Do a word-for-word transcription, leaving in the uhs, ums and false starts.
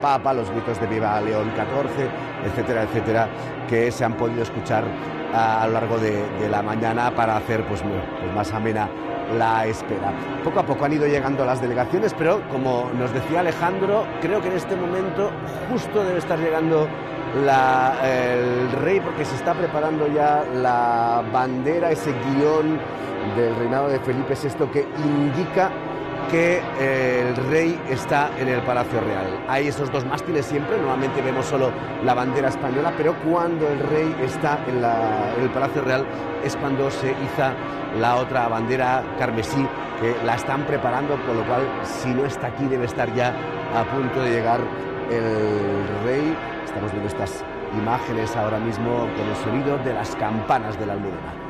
Papa, los gritos de Viva León catorce, etcétera, etcétera, que se han podido escuchar a, a lo largo de, de la mañana para hacer pues, pues más amena la espera. Poco a poco han ido llegando las delegaciones, pero como nos decía Alejandro, creo que en este momento justo debe estar llegando la, el rey, porque se está preparando ya la bandera, ese guión del reinado de Felipe sexto que indica que eh, el rey está en el Palacio Real. Hay esos dos mástiles siempre, normalmente vemos solo la bandera española, pero cuando el rey está en, la, en el Palacio Real es cuando se iza la otra bandera carmesí, que la están preparando, con lo cual si no está aquí debe estar ya a punto de llegar el rey. Estamos viendo estas imágenes ahora mismo con el sonido de las campanas de la Almudena.